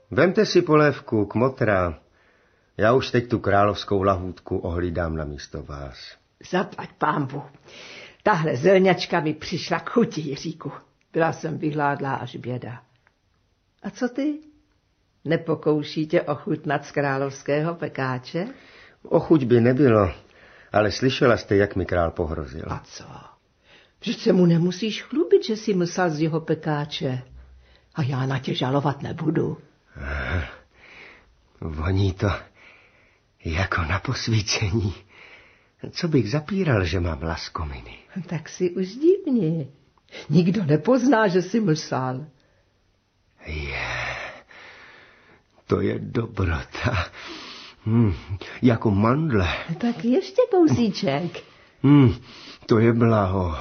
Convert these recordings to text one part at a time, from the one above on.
Vemte si polévku, kmotra. Já už teď tu královskou lahůdku ohlídám na místo vás. Zaplať pánbu. Tahle zelňačka mi přišla k chuti, Jiříku. Byla jsem vyhládlá až běda. A co ty? Nepokoušíte ochutnat z královského pekáče? O chuť by nebylo, ale slyšela jste, jak mi král pohrozil. A co? Vždyť se mu nemusíš chlubit, že jsi mlsal z jeho pekáče. A já na tě žalovat nebudu. Voní to jako na posvícení. Co bych zapíral, že mám laskominy? Tak si už divni. Nikdo nepozná, že jsi mlsal. To je dobrota. Jako mandle. Tak ještě kousíček. To je blaho.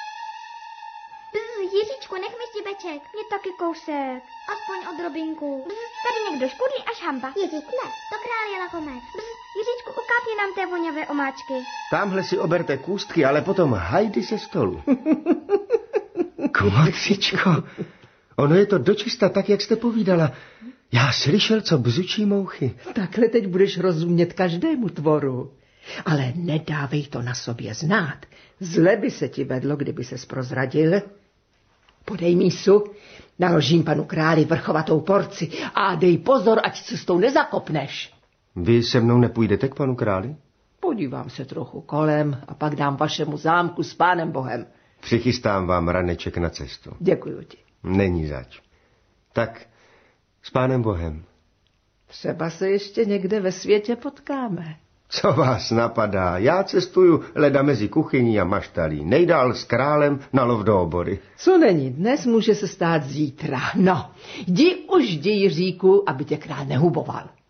Jiříčku, nech mi stibeček. Mě taky kousek. Aspoň odrobinku. Tady někdo špudlí až hamba. Jiřík, ne, to král je lakomec. Jiříčku, ukápni nám té voňavé omáčky. Tamhle si oberte kůstky, ale potom hajdy se stolu. Kmotřičko, ono je to dočista tak, jak jste povídala. Já slyšel, co bzučí mouchy. Takhle teď budeš rozumět každému tvoru. Ale nedávej to na sobě znát. Zle by se ti vedlo, kdyby ses prozradil. Podej mísu, naložím panu králi vrchovatou porci a dej pozor, ať cestou nezakopneš. Vy se mnou nepůjdete k panu králi? Podívám se trochu kolem a pak dám vašemu zámku s pánem Bohem. Přichystám vám raneček na cestu. Děkuju ti. Není zač. Tak, s pánem Bohem. Třeba se ještě někde ve světě potkáme. Co vás napadá? Já cestuju leda mezi kuchyní a maštalí. Nejdál s králem na lov do obory. Co není dnes, může se stát zítra. No, jdi už, Jiříku, aby tě král nehuboval.